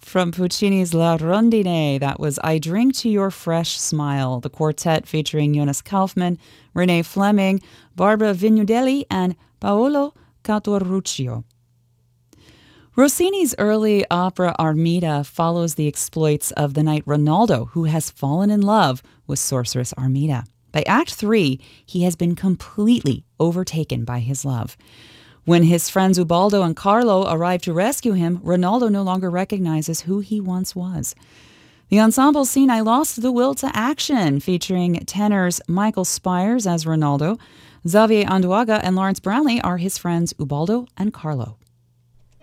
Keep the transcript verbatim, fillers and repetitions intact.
From Puccini's La Rondine, that was I Drink to Your Fresh Smile, the quartet featuring Jonas Kaufmann, Renee Fleming, Barbara Vignudelli, and Paolo Catorruccio. Rossini's early opera Armida follows the exploits of the knight Ronaldo, who has fallen in love with sorceress Armida. By Act Three, he has been completely overtaken by his love. When his friends Ubaldo and Carlo arrive to rescue him, Ronaldo no longer recognizes who he once was. The ensemble scene I Lost the Will to Action, featuring tenors Michael Spires as Ronaldo, Xavier Anduaga and Lawrence Brownlee are his friends Ubaldo and Carlo.